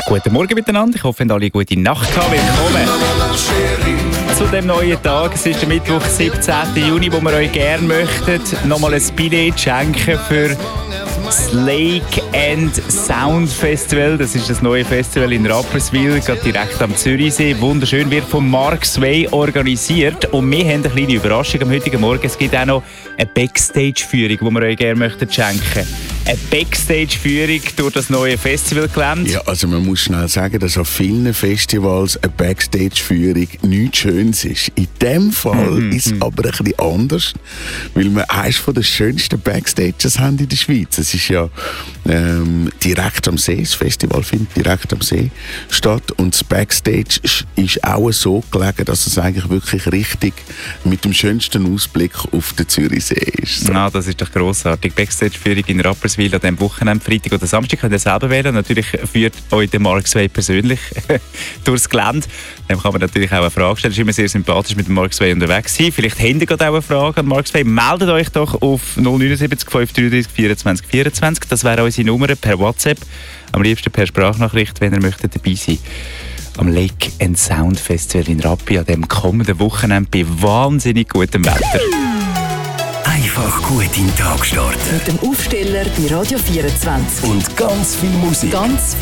Guten Morgen miteinander, ich hoffe, ihr habt alle eine gute Nacht gehabt. Willkommen zu dem neuen Tag. Es ist der Mittwoch, 17. Juni, wo wir euch gerne möchten nochmal ein Billett schenken für das Lake and Sound Festival. Das ist das neue Festival in Rapperswil, gerade direkt am Zürichsee. Wunderschön, wird von Mark Sway organisiert. Und wir haben eine kleine Überraschung am heutigen Morgen. Es gibt auch noch eine Backstage-Führung, die wir euch gerne möchten schenken. Eine Backstage-Führung durch das neue Festivalgelände. Ja, also man muss schnell sagen, dass auf vielen Festivals eine Backstage-Führung nichts Schönes ist. In diesem Fall ist es aber ein bisschen anders, weil wir eines der schönsten Backstages haben in der Schweiz. Es ist ja direkt am See, das Festival findet direkt am See statt und das Backstage ist auch so gelegen, dass es eigentlich wirklich richtig mit dem schönsten Ausblick auf den Zürichsee ist. So. Das ist doch grossartig. Backstage-Führung in Rapperswil an diesem Wochenende, Freitag oder Samstag, könnt ihr selber wählen. Natürlich führt euch der Mark Sway persönlich durchs Gelände. Dem kann man natürlich auch eine Frage stellen. Es ist immer sehr sympathisch, mit dem Mark Sway unterwegs zu sein. Vielleicht habt ihr gerade auch eine Frage an Mark Sway. Meldet euch doch auf 079 533 24 24. Das wäre unsere Nummer per WhatsApp. Am liebsten per Sprachnachricht, wenn ihr möchtet dabei sein. Am Lake and Sound Festival in Rappi an dem kommenden Wochenende bei wahnsinnig gutem Wetter. Einfach gut in den Tag starten. Mit dem Aufsteller bei Radio 24. Und ganz viel Musik.